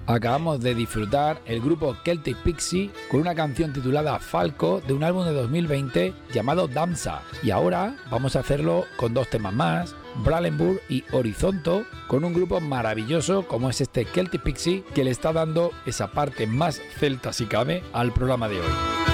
Acabamos de disfrutar el grupo Celtic Pixie con una canción titulada Falco de un álbum de 2020 llamado Damsa. Y ahora vamos a hacerlo con dos temas más, Bralenburg y Horizonto, con un grupo maravilloso como es este Celtic Pixie, que le está dando esa parte más celta si cabe al programa de hoy.